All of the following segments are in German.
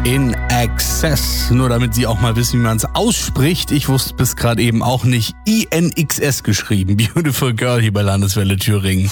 In Excess, nur damit Sie auch mal wissen, wie man es ausspricht. Ich wusste bis gerade eben auch nicht. INXS geschrieben. Beautiful Girl hier bei Landeswelle Thüringen.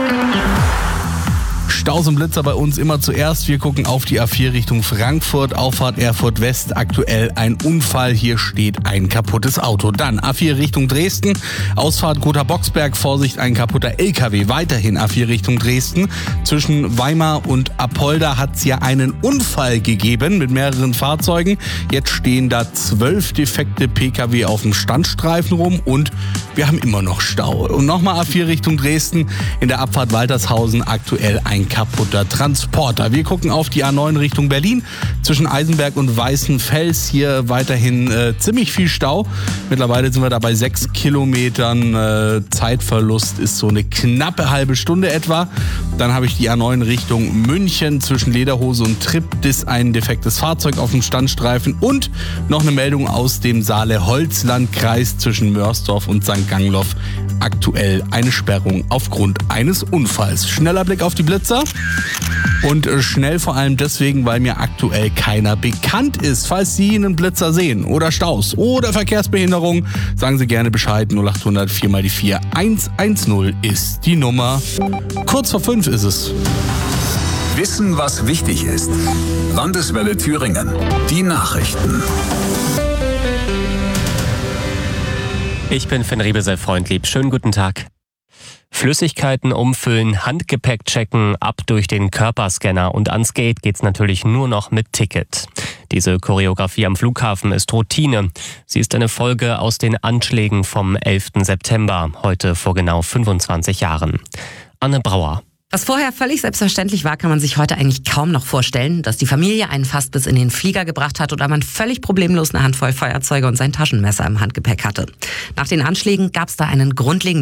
Staus und Blitzer bei uns immer zuerst. Wir gucken auf die A4 Richtung Frankfurt, Auffahrt Erfurt West. Aktuell ein Unfall, hier steht ein kaputtes Auto. Dann A4 Richtung Dresden, Ausfahrt Gotha-Boxberg, Vorsicht, ein kaputter LKW. Weiterhin A4 Richtung Dresden. Zwischen Weimar und Apolda hat es ja einen Unfall gegeben mit mehreren Fahrzeugen. Jetzt stehen da 12 defekte Pkw auf dem Standstreifen rum und wir haben immer noch Stau. Und nochmal A4 Richtung Dresden, in der Abfahrt Waltershausen aktuell ein kaputter Transporter. Wir gucken auf die A9 Richtung Berlin. Zwischen Eisenberg und Weißenfels hier weiterhin ziemlich viel Stau. Mittlerweile sind wir da bei 6 Kilometern. Zeitverlust ist so eine knappe halbe Stunde etwa. Dann habe ich die A9 Richtung München. Zwischen Lederhose und Triptis ein defektes Fahrzeug auf dem Standstreifen. Und noch eine Meldung aus dem Saale-Holzland-Kreis zwischen Mörsdorf und St. Gangloff. Aktuell eine Sperrung aufgrund eines Unfalls. Schneller Blick auf die Blitzer. Und schnell vor allem deswegen, weil mir aktuell keiner bekannt ist. Falls Sie einen Blitzer sehen oder Staus oder Verkehrsbehinderung, sagen Sie gerne Bescheid. 0800 4 mal die 4 110 ist die Nummer. Kurz vor 5 ist es. Wissen, was wichtig ist. Landeswelle Thüringen. Die Nachrichten. Ich bin Finn Riebesel, freundlieb. Schönen guten Tag. Flüssigkeiten umfüllen, Handgepäck checken, ab durch den Körperscanner und ans Gate geht's natürlich nur noch mit Ticket. Diese Choreografie am Flughafen ist Routine. Sie ist eine Folge aus den Anschlägen vom 11. September, heute vor genau 25 Jahren. Anne Brauer. Was vorher völlig selbstverständlich war, kann man sich heute eigentlich kaum noch vorstellen, dass die Familie einen fast bis in den Flieger gebracht hat oder man völlig problemlos eine Handvoll Feuerzeuge und sein Taschenmesser im Handgepäck hatte. Nach den Anschlägen gab es da einen grundlegenden